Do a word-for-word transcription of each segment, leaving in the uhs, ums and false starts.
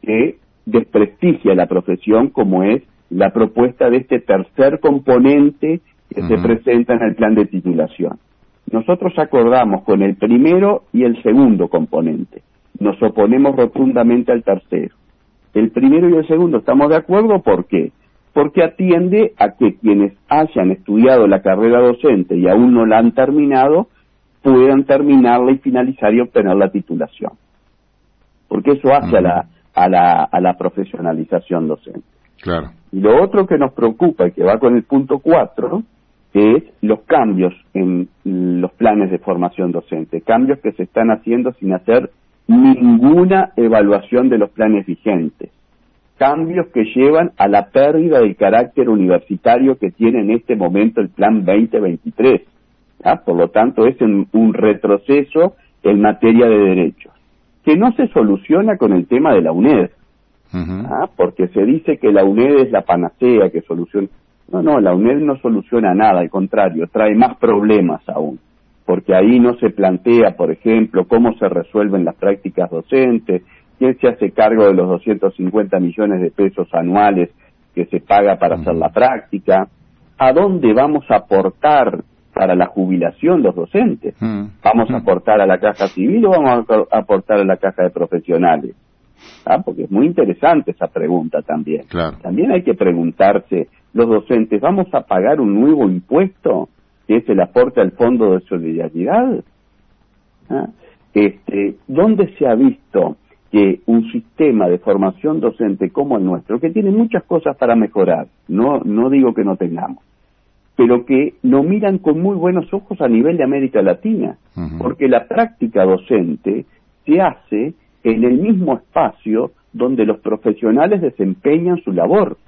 que desprestigia la profesión, como es la propuesta de este tercer componente que uh-huh. se presenta en el plan de titulación. Nosotros acordamos con el primero y el segundo componente. Nos oponemos rotundamente al tercero. El primero y el segundo estamos de acuerdo, ¿por qué? Porque atiende a que quienes hayan estudiado la carrera docente y aún no la han terminado, puedan terminarla y finalizar y obtener la titulación. Porque eso hace uh-huh. a la a la a la profesionalización docente. Claro. Y lo otro que nos preocupa y que va con el punto cuatro es los cambios en los planes de formación docente, cambios que se están haciendo sin hacer ninguna evaluación de los planes vigentes, cambios que llevan a la pérdida del carácter universitario que tiene en este momento el plan veinte veintitrés. ¿Ah? Por lo tanto, es un, un retroceso en materia de derechos, que no se soluciona con el tema de la UNED, uh-huh. ¿ah? porque se dice que la UNED es la panacea que soluciona. No, no, la UNED no soluciona nada, al contrario, trae más problemas aún, porque ahí no se plantea, por ejemplo, cómo se resuelven las prácticas docentes, quién se hace cargo de los doscientos cincuenta millones de pesos anuales que se paga para uh-huh. hacer la práctica, a dónde vamos a aportar para la jubilación los docentes. Uh-huh. ¿Vamos a aportar a la caja civil o vamos a aportar a la caja de profesionales? ¿Ah? Porque es muy interesante esa pregunta también. Claro. También hay que preguntarse, los docentes, ¿vamos a pagar un nuevo impuesto que es el aporte al Fondo de Solidaridad? ¿Ah? Este, ¿Dónde se ha visto que un sistema de formación docente como el nuestro, que tiene muchas cosas para mejorar, no, no digo que no tengamos, pero que lo miran con muy buenos ojos a nivel de América Latina, uh-huh. porque la práctica docente se hace en el mismo espacio donde los profesionales desempeñan su labor,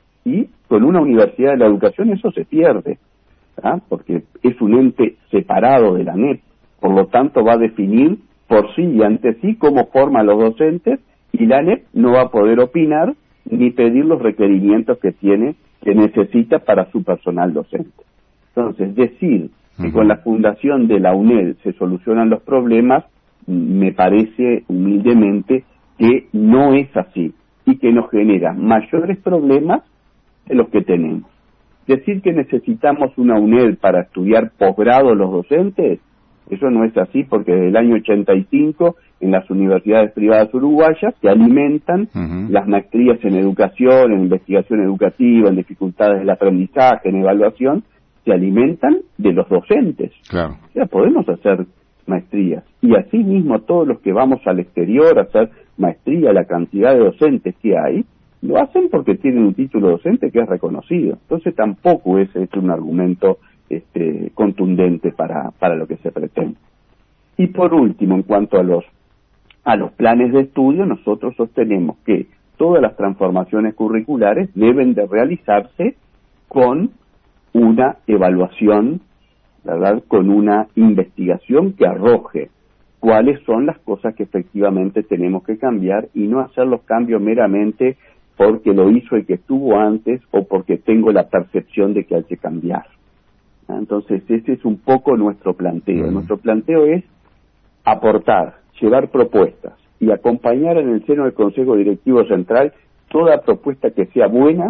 y con una universidad de la educación eso se pierde, ¿ah? porque es un ente separado de la A N E P, por lo tanto va a definir por sí y ante sí cómo forma a los docentes, y la A N E P no va a poder opinar ni pedir los requerimientos que tiene, que necesita para su personal docente. Entonces, decir que uh-huh. con la fundación de la UNED se solucionan los problemas, me parece humildemente que no es así, y que nos genera mayores problemas de los que tenemos. Decir que necesitamos una UNED para estudiar posgrado los docentes, eso no es así, porque desde el año ochenta y cinco en las universidades privadas uruguayas se alimentan uh-huh. las maestrías en educación, en investigación educativa, en dificultades del aprendizaje, en evaluación, se alimentan de los docentes. Claro. O sea, podemos hacer maestrías. Y así mismo todos los que vamos al exterior a hacer maestría, la cantidad de docentes que hay, lo hacen porque tienen un título docente que es reconocido. Entonces tampoco es este un argumento este, contundente para, para lo que se pretende. Y por último, en cuanto a los, a los planes de estudio, nosotros sostenemos que todas las transformaciones curriculares deben de realizarse con una evaluación, ¿verdad?, con una investigación que arroje cuáles son las cosas que efectivamente tenemos que cambiar, y no hacer los cambios meramente porque lo hizo el que estuvo antes o porque tengo la percepción de que hay que cambiar. Entonces ese es un poco nuestro planteo. Mm. Nuestro planteo es aportar, llevar propuestas y acompañar en el seno del Consejo Directivo Central toda propuesta que sea buena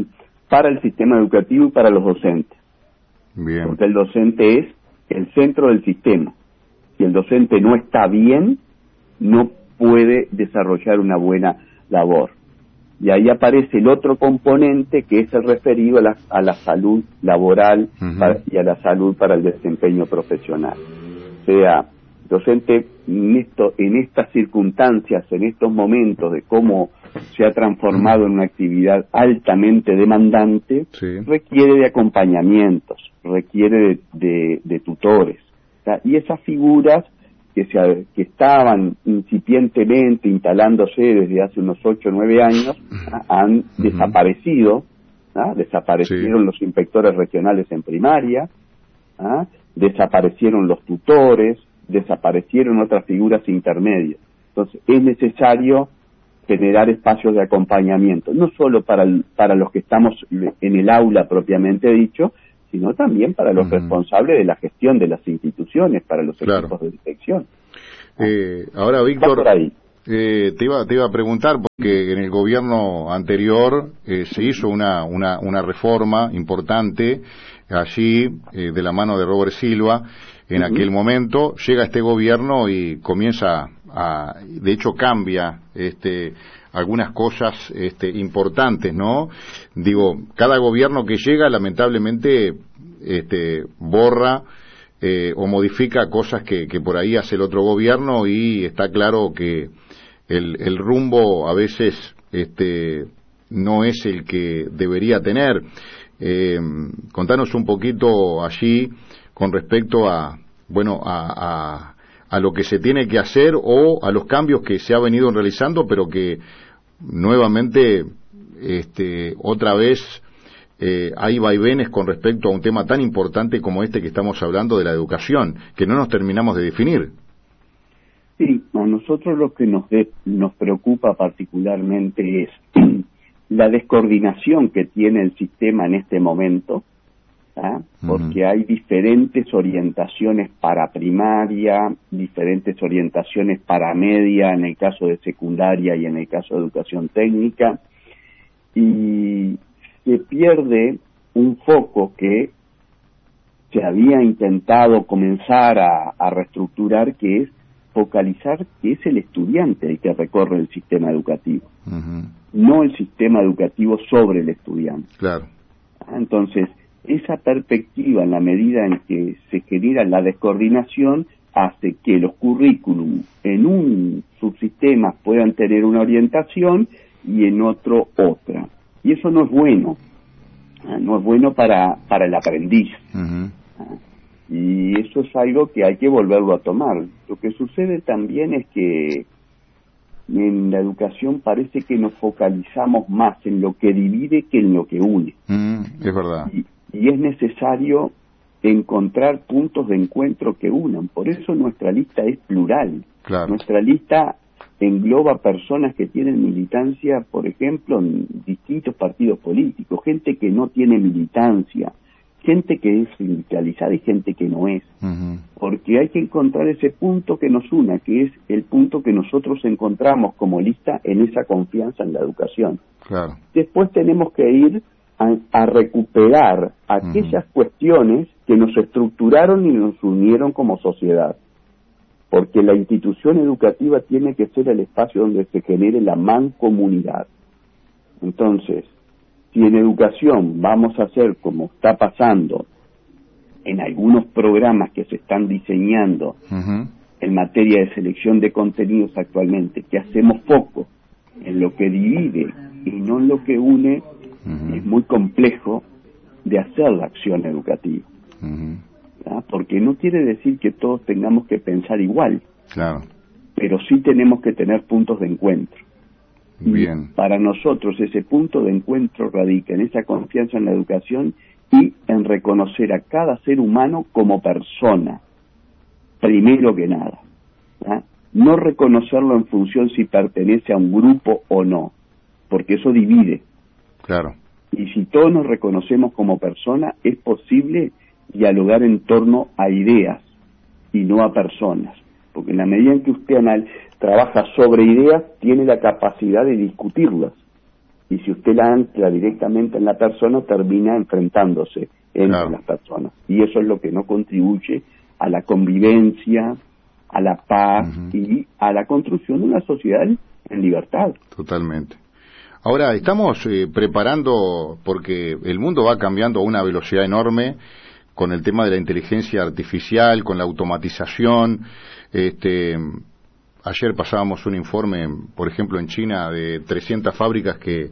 para el sistema educativo y para los docentes. Bien. Porque el docente es el centro del sistema. Si el docente no está bien, no puede desarrollar una buena labor. Y ahí aparece el otro componente, que es el referido a la, a la salud laboral uh-huh. para, y a la salud para el desempeño profesional. O sea, docente en, esto, en estas circunstancias, en estos momentos de cómo se ha transformado uh-huh. en una actividad altamente demandante, sí. requiere de acompañamientos, requiere de, de, de tutores. O sea, y esas figuras que, se, que estaban incipientemente instalándose desde hace unos ocho o nueve años, ¿ah? han uh-huh. desaparecido, ¿ah? desaparecieron sí. los inspectores regionales en primaria, ¿ah? desaparecieron los tutores, desaparecieron otras figuras intermedias. Entonces es necesario generar espacios de acompañamiento, no solo para, el, para los que estamos en el aula propiamente dicho, sino también para los uh-huh. responsables de la gestión de las instituciones, para los claro. equipos de dirección. Eh, ahora, Víctor, Eh, te iba te iba a preguntar porque en el gobierno anterior eh, se hizo una una una reforma importante allí eh, de la mano de Robert Silva en uh-huh. aquel momento. Llega este gobierno y comienza a, de hecho cambia este algunas cosas este importantes, ¿no? Digo, cada gobierno que llega lamentablemente este borra eh, o modifica cosas que, que por ahí hace el otro gobierno, y está claro que el, el rumbo a veces este no es el que debería tener. Eh, contanos un poquito allí con respecto a bueno a, a, a lo que se tiene que hacer o a los cambios que se ha venido realizando, pero que nuevamente este otra vez eh, hay vaivenes con respecto a un tema tan importante como este que estamos hablando de la educación, que no nos terminamos de definir. Sí, a nosotros lo que nos de, nos preocupa particularmente es la descoordinación que tiene el sistema en este momento, ¿ah? Porque uh-huh. hay diferentes orientaciones para primaria, diferentes orientaciones para media en el caso de secundaria y en el caso de educación técnica, y se pierde un foco que se había intentado comenzar a, a reestructurar, que es focalizar que es el estudiante el que recorre el sistema educativo, uh-huh. no el sistema educativo sobre el estudiante. Claro. Entonces, esa perspectiva, en la medida en que se genera la descoordinación, hace que los currículum en un subsistema puedan tener una orientación y en otro otra. Y eso no es bueno, no es bueno para, para el aprendiz. Uh-huh. Y eso es algo que hay que volverlo a tomar. Lo que sucede también es que en la educación parece que nos focalizamos más en lo que divide que en lo que une. Mm, es verdad. Y, y es necesario encontrar puntos de encuentro que unan. Por eso nuestra lista es plural. Claro. Nuestra lista engloba personas que tienen militancia, por ejemplo, en distintos partidos políticos, gente que no tiene militancia, gente que es sindicalizada y gente que no es, uh-huh. porque hay que encontrar ese punto que nos una, que es el punto que nosotros encontramos como lista en esa confianza en la educación. Claro. Después tenemos que ir a, a recuperar aquellas uh-huh. cuestiones que nos estructuraron y nos unieron como sociedad, porque la institución educativa tiene que ser el espacio donde se genere la mancomunidad. Entonces, si en educación vamos a hacer como está pasando en algunos programas que se están diseñando uh-huh. en materia de selección de contenidos actualmente, que hacemos foco en lo que divide y no en lo que une, uh-huh. es muy complejo de hacer la acción educativa. Uh-huh. ¿Ya? Porque no quiere decir que todos tengamos que pensar igual, claro. pero sí tenemos que tener puntos de encuentro. Bien. Y para nosotros ese punto de encuentro radica en esa confianza en la educación y en reconocer a cada ser humano como persona, primero que nada. ¿Ya? No reconocerlo en función si pertenece a un grupo o no, porque eso divide. Claro. Y si todos nos reconocemos como persona, es posible dialogar en torno a ideas y no a personas, porque en la medida en que usted anal trabaja sobre ideas, tiene la capacidad de discutirlas, y si usted la ancla directamente en la persona, termina enfrentándose entre claro. las personas, y eso es lo que no contribuye a la convivencia, a la paz uh-huh. y a la construcción de una sociedad en libertad. Totalmente. Ahora, estamos eh, preparando, porque el mundo va cambiando a una velocidad enorme, con el tema de la inteligencia artificial, con la automatización. Este, ayer pasábamos un informe, por ejemplo, en China, de trescientas fábricas que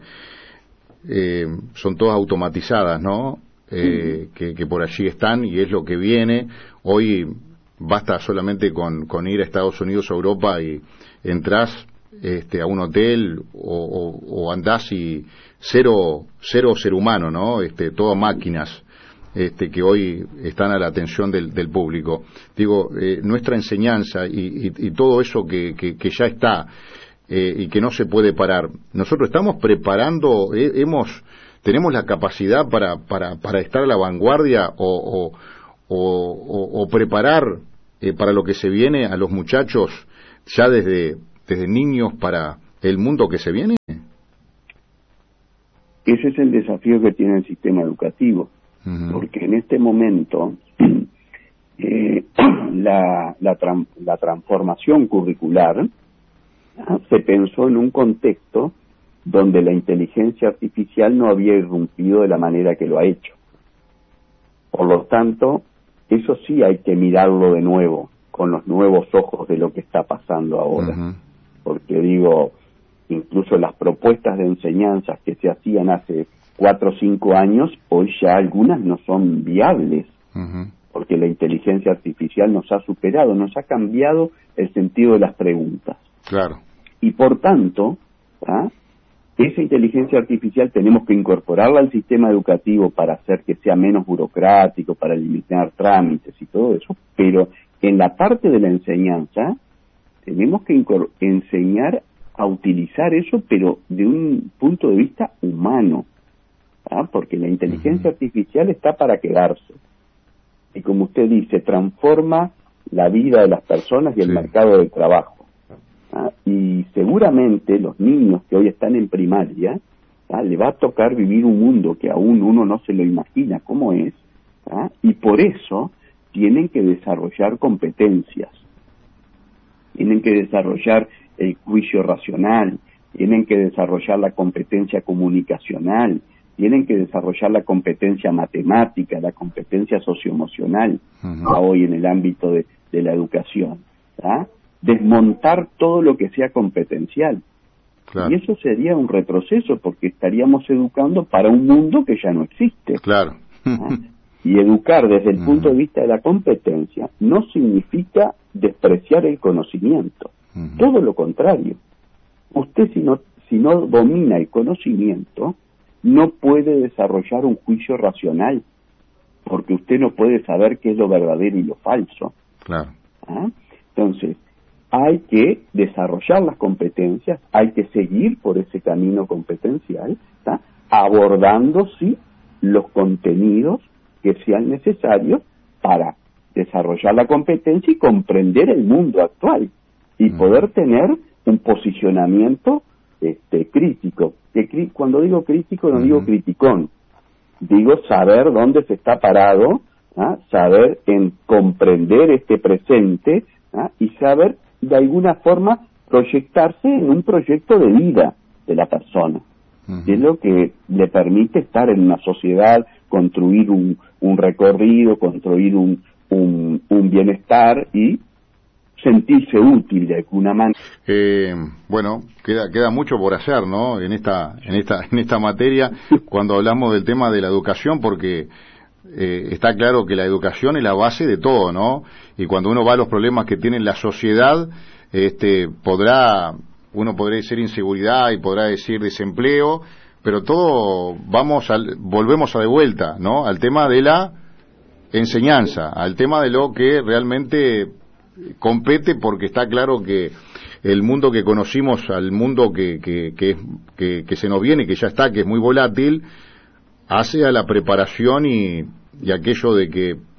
eh, son todas automatizadas, ¿no? Eh, sí. que, que por allí están, y es lo que viene. Hoy basta solamente con, con ir a Estados Unidos o Europa y entras este, a un hotel o, o, o andás y cero, cero ser humano, ¿no? Este, todo máquinas. Este, que hoy están a la atención del, del público. Digo, eh, nuestra enseñanza y, y, y todo eso que, que, que ya está eh, y que no se puede parar, nosotros estamos preparando, eh, hemos, tenemos la capacidad para, para, para estar a la vanguardia o, o, o, o preparar eh, para lo que se viene a los muchachos ya desde, desde niños para el mundo que se viene? Ese es el desafío que tiene el sistema educativo, uh-huh. porque en este momento eh, la, la, tran, la transformación curricular ¿no? se pensó en un contexto donde la inteligencia artificial no había irrumpido de la manera que lo ha hecho. Por lo tanto, eso sí hay que mirarlo de nuevo, con los nuevos ojos de lo que está pasando ahora. Uh-huh. Porque digo, incluso las propuestas de enseñanzas que se hacían hace cuatro o cinco años, hoy ya algunas no son viables, uh-huh. porque la inteligencia artificial nos ha superado, nos ha cambiado el sentido de las preguntas. Claro. Y por tanto, ¿ah? esa inteligencia artificial tenemos que incorporarla al sistema educativo para hacer que sea menos burocrático, para eliminar trámites y todo eso, pero en la parte de la enseñanza tenemos que incor- enseñar a utilizar eso, pero de un punto de vista humano, ¿ah? porque la inteligencia uh-huh. artificial está para quedarse. Y como usted dice, transforma la vida de las personas y el sí. mercado de trabajo. ¿Ah? Y seguramente los niños que hoy están en primaria, ¿ah? le va a tocar vivir un mundo que aún uno no se lo imagina cómo es, ¿ah? y por eso tienen que desarrollar competencias, tienen que desarrollar el juicio racional, tienen que desarrollar la competencia comunicacional, tienen que desarrollar la competencia matemática, la competencia socioemocional, uh-huh. hoy en el ámbito de, de la educación, ¿ah? desmontar todo lo que sea competencial. Claro. Y eso sería un retroceso, porque estaríamos educando para un mundo que ya no existe. Claro. ¿Ah? Y educar desde el uh-huh. punto de vista de la competencia no significa despreciar el conocimiento. Uh-huh. Todo lo contrario. Usted si no, si no domina el conocimiento, no puede desarrollar un juicio racional, porque usted no puede saber qué es lo verdadero y lo falso. Claro. ¿Ah? Entonces, hay que desarrollar las competencias, hay que seguir por ese camino competencial, ¿tá? abordando, sí, los contenidos que sean necesarios para desarrollar la competencia y comprender el mundo actual y mm. poder tener un posicionamiento este, crítico. Que cri- cuando digo crítico no mm. digo criticón, digo saber dónde se está parado, ¿ah? saber en comprender este presente, ¿ah? y saber de alguna forma proyectarse en un proyecto de vida de la persona, uh-huh. que es lo que le permite estar en una sociedad, construir un, un recorrido, construir un, un, un bienestar y sentirse útil de alguna manera. Eh, bueno, queda queda mucho por hacer, ¿no? En esta en esta en esta materia cuando hablamos del tema de la educación, porque Eh, está claro que la educación es la base de todo, ¿no? Y cuando uno va a los problemas que tiene la sociedad, este, podrá, uno podrá decir inseguridad y podrá decir desempleo, pero todo vamos al, volvemos a de vuelta, ¿no? Al tema de la enseñanza, al tema de lo que realmente compete, porque está claro que el mundo que conocimos, al mundo que, que, que, que, que se nos viene, que ya está, que es muy volátil, hace a la preparación y, y aquello de que